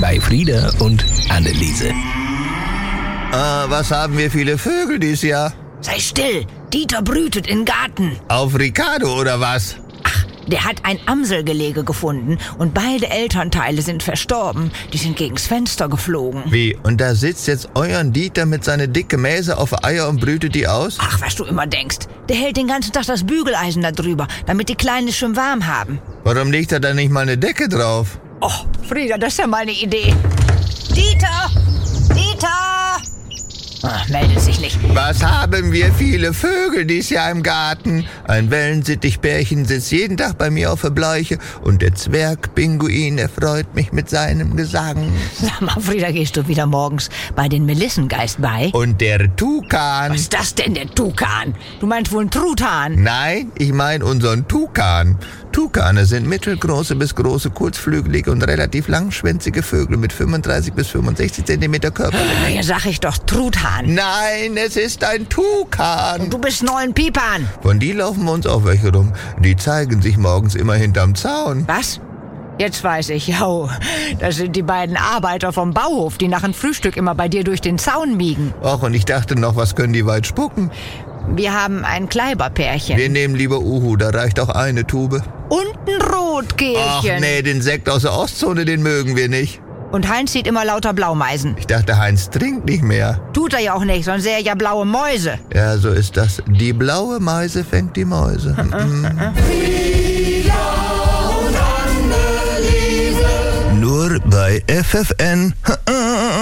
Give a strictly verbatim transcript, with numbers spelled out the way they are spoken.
bei Frieda und Anneliese. Ah, was haben wir viele Vögel dieses Jahr? Sei still, Dieter brütet im Garten. Auf Ricardo oder was? Ach, der hat ein Amselgelege gefunden und beide Elternteile sind verstorben. Die sind gegens Fenster geflogen. Wie, und da sitzt jetzt euren Dieter mit seiner dicke Mäse auf Eier und brütet die aus? Ach, was du immer denkst. Der hält den ganzen Tag das Bügeleisen da drüber, damit die Kleinen es schön warm haben. Warum legt er da nicht mal eine Decke drauf? Oh, Frieda, das ist ja mal eine Idee. Dieter! Dieter! Ach, meldet sich nicht. Was haben wir viele Vögel dieses Jahr im Garten? Ein Wellensittichbärchen sitzt jeden Tag bei mir auf der Bleiche und der Zwergpinguin erfreut mich mit seinem Gesang. Sag mal, Frieda, gehst du wieder morgens bei den Melissengeist bei? Und der Tukan. Was ist das denn, der Tukan? Du meinst wohl einen Truthahn? Nein, ich meine unseren Tukan. Tukane sind mittelgroße bis große, kurzflügelige und relativ langschwänzige Vögel mit fünfunddreißig bis fünfundsechzig Zentimeter Körperlänge. Ja, sag ich doch, Truthahn. Nein, es ist ein Tukan. Und du bist neun Pipan. Von die laufen uns auch welche rum. Die zeigen sich morgens immer hinterm Zaun. Was? Jetzt weiß ich, ja, das sind die beiden Arbeiter vom Bauhof, die nach dem Frühstück immer bei dir durch den Zaun miegen. Ach, und ich dachte noch, was können die weit spucken? Wir haben ein Kleiberpärchen. Wir nehmen lieber Uhu, da reicht auch eine Tube. Und ein Rotkehlchen. Ach nee, den Sekt aus der Ostzone, den mögen wir nicht. Und Heinz sieht immer lauter Blaumeisen. Ich dachte, Heinz trinkt nicht mehr. Tut er ja auch nicht, sonst sähe er ja blaue Mäuse. Ja, so ist das. Die blaue Meise fängt die Mäuse. Nur bei F F N.